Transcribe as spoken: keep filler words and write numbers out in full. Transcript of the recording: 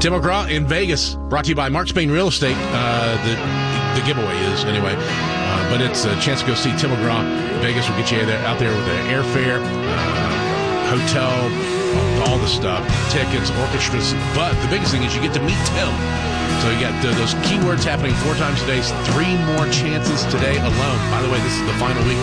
Tim McGraw in Vegas, brought to you by Mark Spain Real Estate. Uh, the the giveaway is, anyway. Uh, but it's a chance to go see Tim McGraw in Vegas. We'll get you there, out there with the airfare, uh, hotel, all the stuff, tickets, orchestras. But the biggest thing is you get to meet Tim. So you got uh, those keywords happening four times a day, three more chances today alone. By the way, this is the final week